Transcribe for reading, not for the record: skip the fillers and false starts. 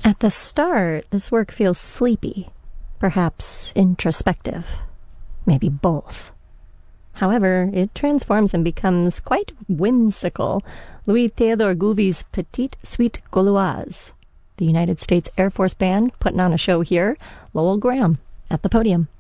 At the start, this work feels sleepy, perhaps introspective, maybe both. However, it transforms and becomes quite whimsical. Louis Theodore Gouvy's Petite Suite Gauloise. The United States Air Force Band putting on a show here. Lowell Graham at the podium.